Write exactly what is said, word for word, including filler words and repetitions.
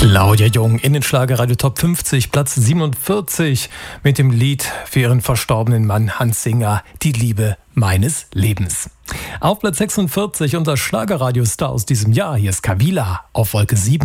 Claudia Jung in den Schlagerradio Top fünfzig, Platz siebenundvierzig mit dem Lied für ihren verstorbenen Mann Hans Singer, Die Liebe meines Lebens. Auf Platz sechsundvierzig unser Schlagerradio-Star aus diesem Jahr, hier ist Kavila auf Wolke sieben.